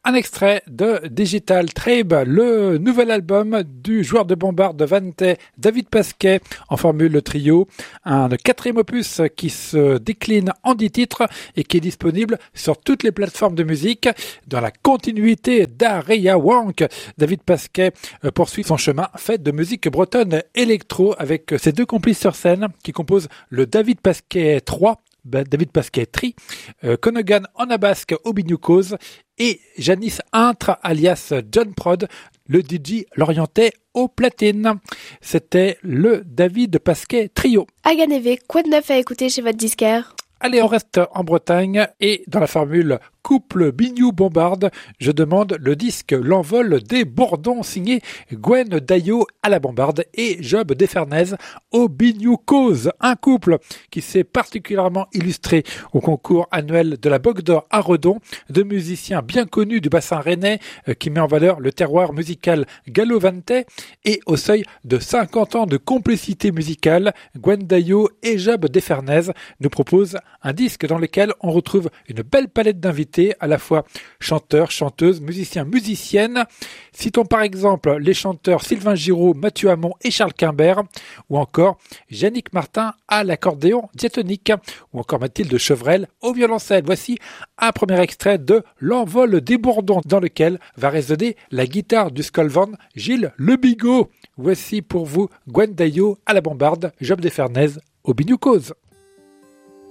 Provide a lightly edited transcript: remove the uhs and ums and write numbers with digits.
Un extrait de Digital Tribe, le nouvel album du joueur de bombarde Vante, David Pasquet, en formule trio. Un quatrième opus qui se décline en 10 titres et qui est disponible sur toutes les plateformes de musique. Dans la continuité d'Aria Wank, David Pasquet poursuit son chemin fait de musique bretonne électro avec ses deux complices sur scène qui composent le David Pasquet 3, David Pasquet Tri, Conogan Onabasque au Bignoucause et Janice Intre alias John Prod, le DJ l'orientait au platine. C'était le David Pasquet Trio. Aganeve, quoi de neuf à écouter chez votre disquaire? Allez, on reste en Bretagne et dans la formule couple Bignou-Bombarde, je demande le disque L'envol des Bourdons signé Gwen Daillot à la bombarde et Job Desfernez au Bignou Cause. Un couple qui s'est particulièrement illustré au concours annuel de la Bogue d'Or à Redon, deux musiciens bien connus du bassin rennais qui met en valeur le terroir musical gallo-vantais et au seuil de 50 ans de complicité musicale, Gwen Daillot et Job Desfernez nous proposent un disque dans lequel on retrouve une belle palette d'invités à la fois chanteurs, chanteuses, musiciens, musiciennes. Citons par exemple les chanteurs Sylvain Giraud, Mathieu Hamon et Charles Quimbert, ou encore Yannick Martin à l'accordéon diatonique, ou encore Mathilde Chevrel au violoncelle. Voici un premier extrait de L'envol des Bourdons, dans lequel va résonner la guitare du Skolvan Gilles Le Bigot. Voici pour vous Gwen Daillot à la bombarde, Job Desfernez au Bignou Cause.